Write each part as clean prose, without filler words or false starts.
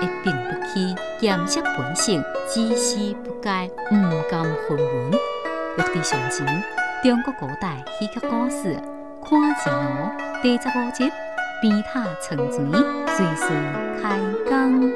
并不起，咸湿本性，只是不改，唔甘混文。欲知详情，中国古代戏剧故事，看字幕第15集，边塔沉船，随时开讲。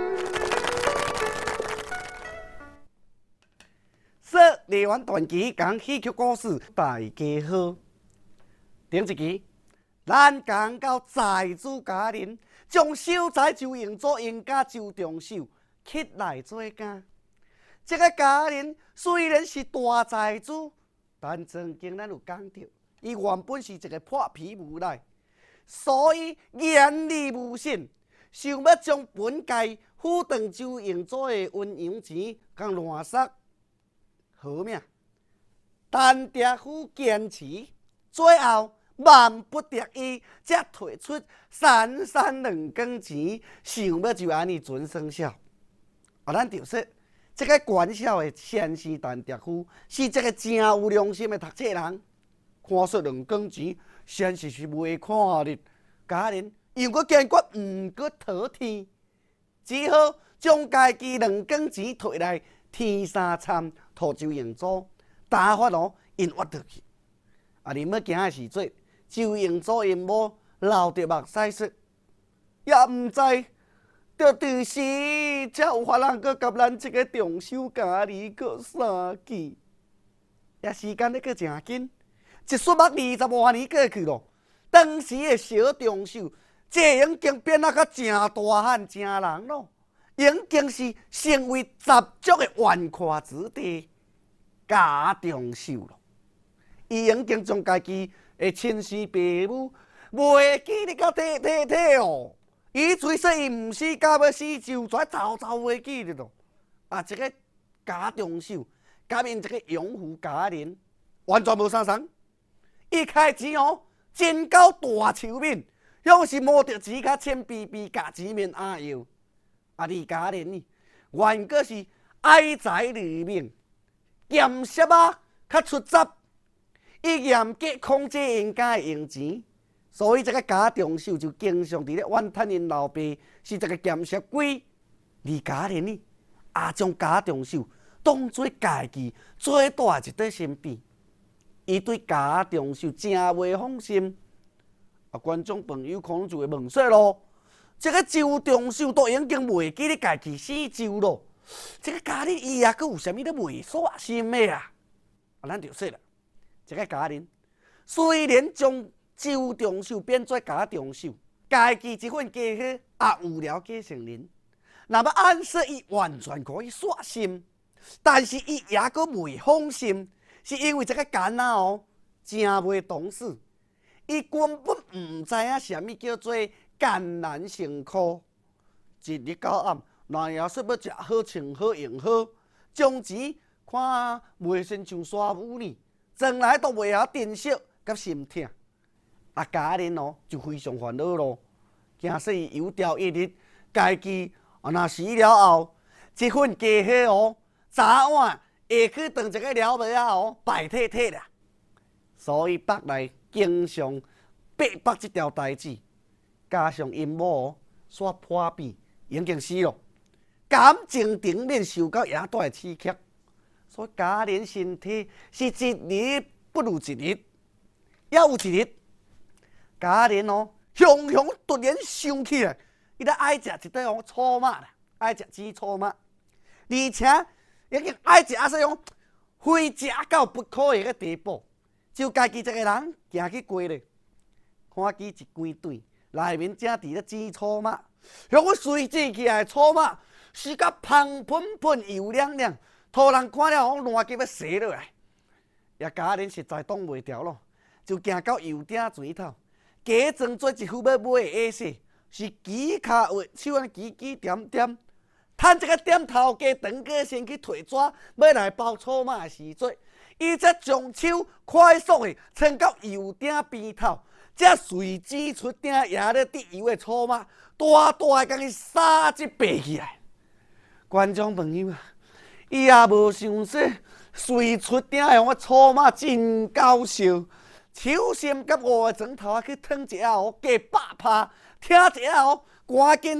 说梨园传奇讲戏剧故事，大家好。顶一期，咱讲到财主家人将秀才就用作因家周中秀乞来做家。这个家人虽然是大财主，但曾经咱有讲到，伊原本是一个破皮无赖，所以言理无信，想要将本该府长周用作的温阳钱共乱杀。好命，但地府坚持，最后万不得已，才退出三三两更钱，想要就安尼准生效。咱就说，这个管小的先生但地府是一个真有良心的读册人，看说两更钱，先是袂看日，家人又搁坚决毋搁讨天，只好将家己两更钱摕来天三参。土周营祖打发因挖倒去，恁要行的时阵，周营祖因某流着目屎水，也毋知着伫时才有法人搁甲咱这个重手家己搁相见。也时间咧搁诚紧，一撮目20多年过去咯。当时的小重手，这已经变啊较诚大汉、诚人咯。已经是成为十足的纨绔子弟，家中秀咯。伊已经将家己的亲生父母袂记得到体哦。伊虽说伊毋是到要死，就全早袂记得咯。这个家中秀甲因这个养父家人完全无相同。伊开钱真够大手面，向是摸着钱甲千逼逼甲钱面压腰。李家人呢，原个是爱财如命，咸湿较出杂，伊严格控制因家的用钱，所以这个家中秀就经常伫咧怨叹因老爸是一个咸湿鬼。李家人呢，也将家中秀当作家己最大一块身边，伊对家中秀真袂放心。观众朋友可能就会问说咯。这个周中秀都已经袂记咧家己死周咯，这个家人伊也阁有啥物咧袂煞心的啊？咱就说了，这个家人虽然将周中秀变做家中秀，家己这份家伙也有了继承人，那么按说伊完全可以煞心，但是伊也阁袂放心，是因为这个囡仔真袂懂事，伊根本毋知影啥物叫做艰难辛苦，一日到暗，若也说要食好、穿好、用好，将钱看袂先像沙舞呢，从来都袂晓珍惜甲心疼。家人就非常烦恼咯，惊说伊有朝一日家己若死了后，这份家伙早晚会去当一个了妹败体体啦。所以北来经常逼迫这条代志。加上因某煞破病，已经死了，感情顶面受到野大的刺激，所以家人身体是一日不如一日。也有一日，家人雄雄突然想起来，伊咧爱食一块醋肉啦，爱食煮醋肉，而且已经爱食非食到不可的个地步，就家己一个人行去街咧，看见一规堆。内面正伫咧煮醋肉，向我随煮起来的醋肉是甲香喷喷、油亮亮，途人看了烂急要踅落来。也家人实在挡袂牢咯，就行到油鼎前头，假装做一副要买的下势，是举骹握手安尼举点点，趁这个点头家长过先去摕纸要来包醋肉的时阵，伊则将手快速的伸到油鼎边头。才随之出鼎也咧滴油的醋肉，大大甲伊撒一白起来。观众朋友啊，伊也无想说，随出鼎的醋肉真搞笑，手心甲5个砖头去烫一下加8拍，听一下赶紧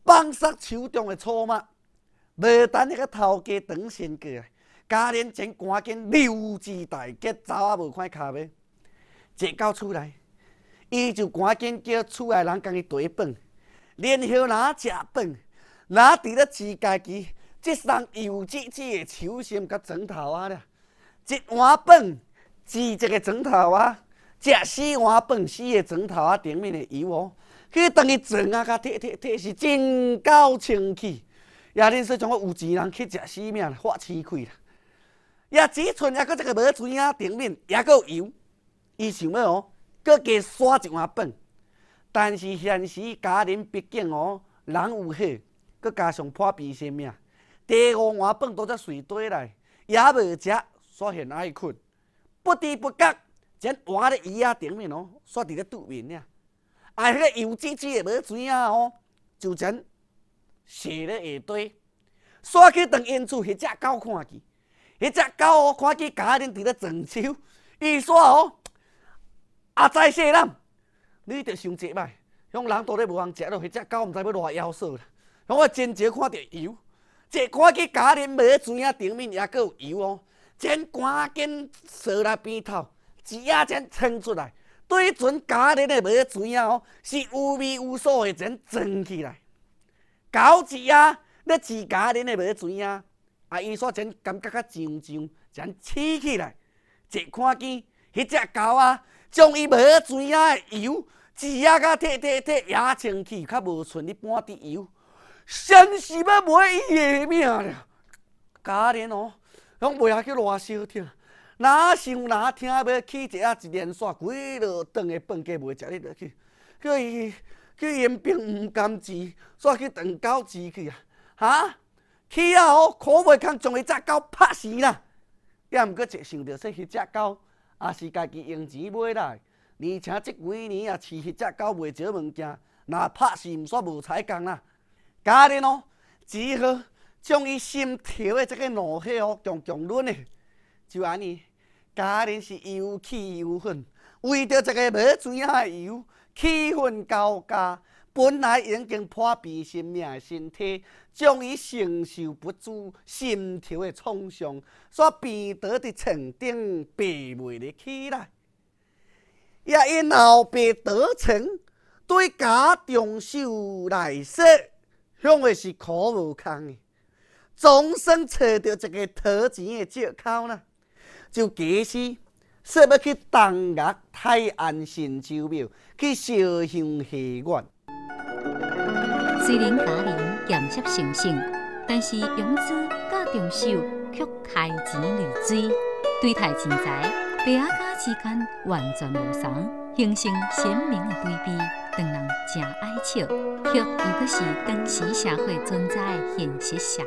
放杀手中的雛马，无等迄个头家转身过来，家人前赶紧溜之大吉，走啊无看骹尾。坐到厝内，伊就赶紧叫厝内人共伊砥饭，然后若食饭，若伫咧自家己即双油脂的手心甲枕头啊了，一碗饭治一个枕头啊，食4碗饭4个枕头啊顶面的油哦。去当伊装啊，甲摕是真够清气。也恁说像我有钱人去食死命啦，发饲开啦。也只剩还佫一个无水啊，顶面也佫有油。伊想要哦，佫加刷一碗饭。但是现时家人毕竟哦，人有好，佫加上破病生命，第5碗饭都在水堆内，也无食，煞现爱困。不知不觉，将碗咧鱼啊顶面哦，煞伫咧肚面了。啊，迄个油脂的无水啊哦，就将射咧下堆，煞去当因厝迄只狗看去，迄只狗哦看见家人伫咧装手，伊煞哦，啊知细人，你着想一摆，向人都咧无通食咯，迄只狗毋知要偌夭寿啦。向我真少看到油，一看见家人无水啊顶面也佫有油哦，将赶紧扫来边头，钱仔将冲出来。对阵家人的无水啊哦，是有味有素的，全装起来。狗子啊，咧饲家人的无水啊，啊伊煞全感觉较上上，全起起来。一看见迄只狗啊，将伊无水啊的油饲啊甲摕也清气，较无剩哩半滴油，真是要买伊的命了。家人哦，拢袂晓去偌小听。哪想哪听要起一连续几落顿的饭价袂食你落去，叫伊严兵毋甘治，煞去当狗治去啊！哈，起啊哦，可袂通将迄只狗拍死啦！也毋过一想着说，迄只狗也是家己用钱买来，而且即几年啊，饲迄只狗袂少物件，若拍死毋煞无彩工啦。家人哦，只好将伊心头的这个怒火哦，强忍的。就安尼，家人是又气又愤，为着一个无水啊的油，气愤交加。本来已经破病生命的身体，将伊承受不住心头的创伤，煞病倒伫床顶爬袂入起来。也因后爸得逞，对家中手来说，向的是苦无空的，总算找到一个讨钱的借口啦。就假使说要去东岳泰安神州庙去烧香下愿。 虽然家人严chấp成性，但是养子甲中手却开钱如水，对待钱财，爸仔家之间完全无同，形成鲜明的对比，让人真爱笑，却又阁是当时社会存在的现实社